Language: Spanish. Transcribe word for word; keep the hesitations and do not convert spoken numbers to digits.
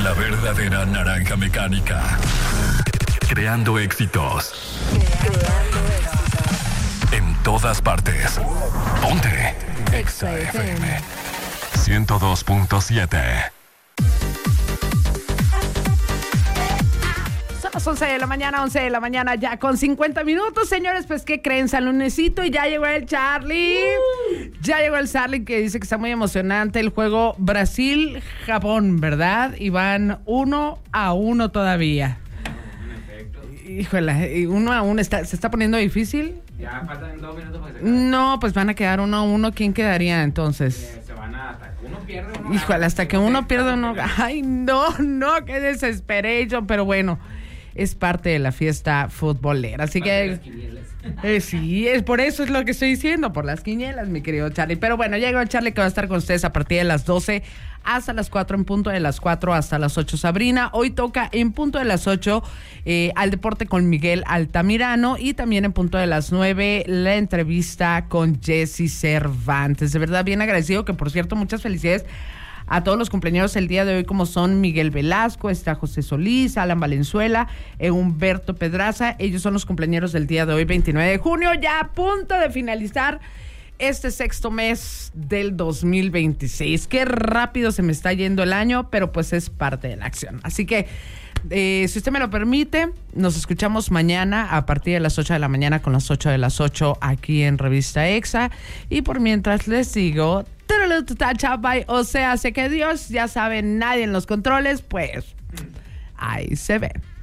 La verdadera naranja mecánica. Creando éxitos. Creando éxitos. En todas partes. Ponte Exa F M ciento dos punto siete. Son las once de la mañana, once de la mañana ya con cincuenta minutos, señores. Pues, ¿qué creen? San Lunesito y ya llegó el Charlie. Uh. Ya llegó el Charlie, que dice que está muy emocionante el juego Brasil-Japón, ¿verdad? Y van uno a uno todavía. Híjole, uno a uno está, se está poniendo difícil. Ya faltan dos minutos para que se No, pues van a quedar uno a uno. ¿Quién quedaría entonces? Eh, se van a, hasta que uno pierde uno. Híjole, hasta que uno pierde uno. Ay, no, no, qué desesperation. Pero bueno, es parte de la fiesta futbolera. Así que eh, sí, es por eso es lo que estoy diciendo, por las quinielas, mi querido Charlie. Pero bueno, llegó Charlie, que va a estar con ustedes a partir de las doce hasta las cuatro, en punto de las cuatro hasta las ocho. Sabrina, hoy toca en punto de las ocho eh, al deporte con Miguel Altamirano, y también en punto de las nueve la entrevista con Jessy Cervantes. De verdad, bien agradecido, que por cierto, muchas felicidades a todos los cumpleaños el día de hoy, como son Miguel Velasco, está José Solís, Alan Valenzuela, eh, Humberto Pedraza. Ellos son los cumpleaños del día de hoy, veintinueve de junio, ya a punto de finalizar este sexto mes del dos mil veintiséis. Qué rápido se me está yendo el año, pero pues es parte de la acción. Así que, eh, si usted me lo permite, nos escuchamos mañana a partir de las ocho de la mañana con las ocho de las ocho aquí en Revista Exa. Y por mientras les digo, o sea, sé que Dios, ya saben, nadie en los controles, pues ahí se ve.